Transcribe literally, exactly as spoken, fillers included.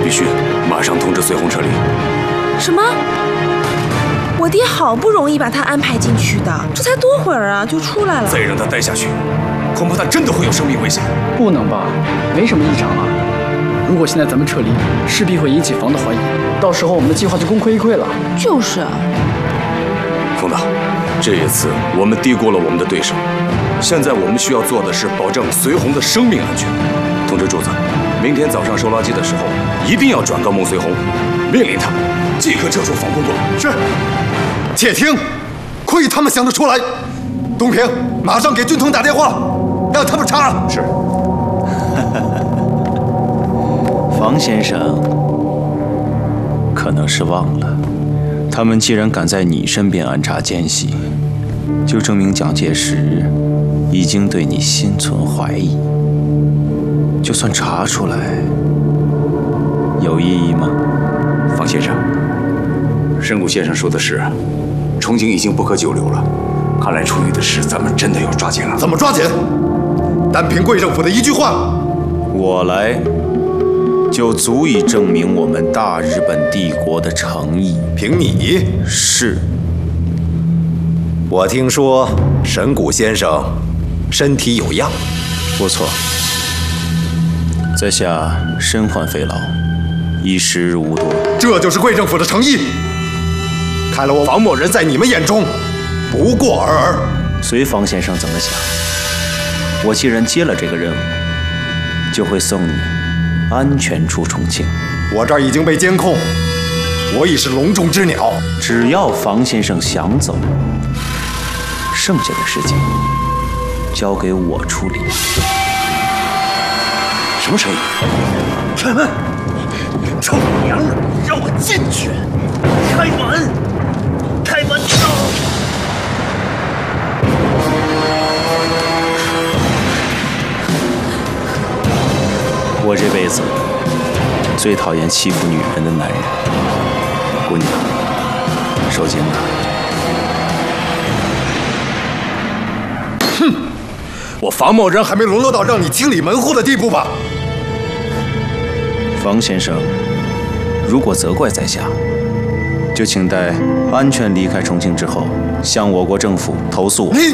必须马上通知随红撤离。 什么？我爹好不容易把他安排进去的，这才多会儿啊就出来了。 再让他待下去，恐怕他真的会有生命危险。 不能吧？没什么异常啊。如果现在咱们撤离，势必会引起房的怀疑，到时候我们的计划就功亏一篑了。 就是啊。 冯导，这一次我们低估了我们的对手。现在我们需要做的是保证随红的生命安全。通知柱子，明天早上收垃圾的时候，一定要转告孟随红，命令他即刻撤出防空洞。 是。且听，亏他们想得出来！东平，马上给军统打电话，让他们查。 是。 房先生可能是忘了，他们既然敢在你身边安插奸细，就证明蒋介石已经对你心存怀疑。就算查出来，有意义吗？ 房先生，申谷先生说的是，重庆已经不可久留了，看来处理的事咱们真的要抓紧了。 怎么抓紧？单凭贵政府的一句话， 我来就足以证明我们大日本帝国的诚意。 凭你？ 是。 我听说神谷先生身体有恙。 不错，在下身患肺痨，已时日无多。 这就是贵政府的诚意。看来我房某人在你们眼中不过尔尔。 随房先生怎么想？我既然接了这个任务，就会送你安全出重庆。 我这儿已经被监控，我已是笼中之鸟。 只要房先生想走，剩下的事情交给我处理。 什么声音？ 开门！臭娘们，让我进去！开门！开门！ 我这辈子最讨厌欺负女人的男人。姑娘，受惊了。 哼，我房某人还没沦落到让你清理门户的地步吧？ 房先生，如果责怪在下，就请待安全离开重庆之后，向我国政府投诉我。 你。